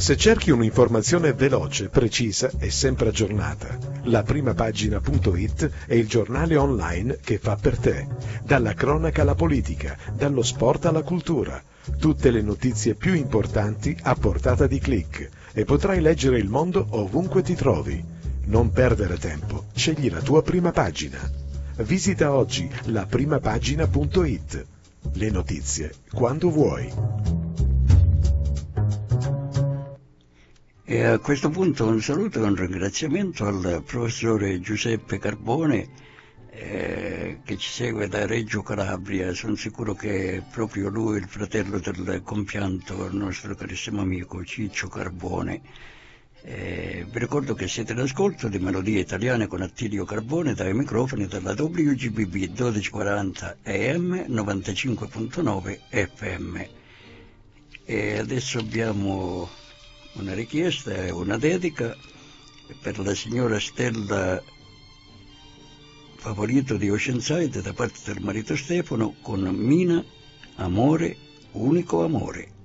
Se cerchi un'informazione veloce, precisa e sempre aggiornata, laprimapagina.it è il giornale online che fa per te. Dalla cronaca alla politica, dallo sport alla cultura, tutte le notizie più importanti a portata di click, e potrai leggere il mondo ovunque ti trovi. Non perdere tempo, scegli la tua prima pagina. Visita oggi laprimapagina.it. Le notizie quando vuoi. E a questo punto un saluto e un ringraziamento al professore Giuseppe Carbone che ci segue da Reggio Calabria. Sono sicuro che è proprio lui il fratello del compianto nostro carissimo amico Ciccio Carbone. Vi ricordo che siete all'ascolto di Melodie Italiane con Attilio Carbone dai microfoni della WGBB 1240 AM 95.9 FM. E adesso abbiamo una richiesta e una dedica per la signora Stella Favorito di Oceanside da parte del marito Stefano con Mina, amore, unico amore.